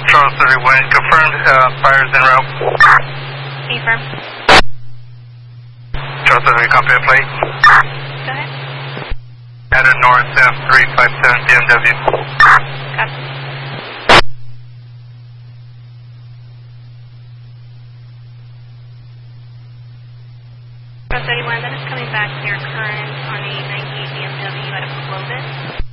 Charles 31, confirmed fires en route. Confirm. Charles 31, copy a plate. Go ahead. At a North F357 BMW. Copy. Charles 31, that is coming back to your current on a 98 BMW at a Clovis.